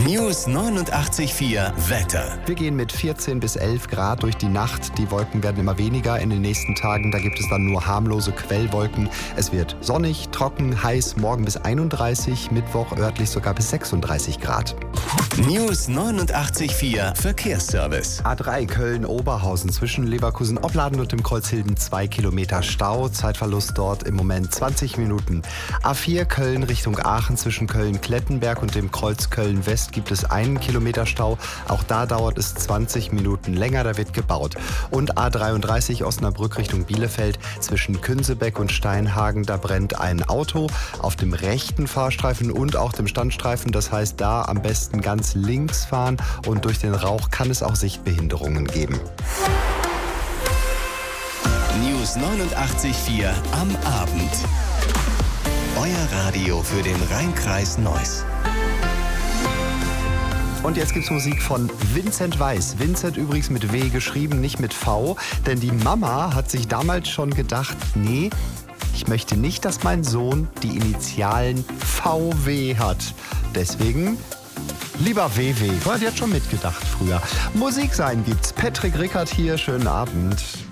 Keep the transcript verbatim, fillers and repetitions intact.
News neunundachtzig Komma vier Wetter. Wir gehen mit vierzehn bis elf Grad durch die Nacht. Die Wolken werden immer weniger in den nächsten Tagen. Da gibt es dann nur harmlose Quellwolken. Es wird sonnig, trocken, heiß, morgen bis einunddreißig, Mittwoch örtlich sogar bis sechsunddreißig Grad. News neunundachtzig Komma vier Verkehrsservice. A drei Köln-Oberhausen zwischen Leverkusen-Opladen und dem Kreuzhilden zwei Kilometer Stau. Zeitverlust dort im Moment zwanzig Minuten. A vier Köln Richtung Aachen zwischen Köln-Klettenberg und dem Kreuz Köln-West gibt es einen Kilometer Stau. Auch da dauert es zwanzig Minuten länger, da wird gebaut. Und A dreiunddreißig Osnabrück Richtung Bielefeld zwischen Künsebeck und Steinhagen, da brennt ein Auto auf dem rechten Fahrstreifen und auch dem Standstreifen. Das heißt, da am besten ganz links fahren und durch den Rauch kann es auch Sichtbehinderungen geben. News neunundachtzig Komma vier am Abend. Euer Radio für den Rheinkreis Neuss. Und jetzt gibt's Musik von Vincent Weiss. Vincent übrigens mit W geschrieben, nicht mit V. Denn die Mama hat sich damals schon gedacht, nee, ich möchte nicht, dass mein Sohn die Initialen V W hat. Deswegen lieber W W. Du hast jetzt schon mitgedacht früher. Musik sein gibt's. Patrick Rickert hier, schönen Abend.